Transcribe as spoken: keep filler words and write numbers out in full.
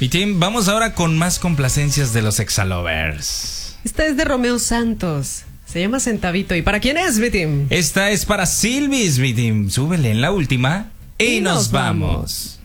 Y Tim, vamos ahora con más complacencias de los Exalovers. Esta es de Romeo Santos. Se llama Centavito. ¿Y para quién es, Vitim? Esta es para Silvis, Vitim. Súbele en la última y, Y nos, nos vamos. vamos.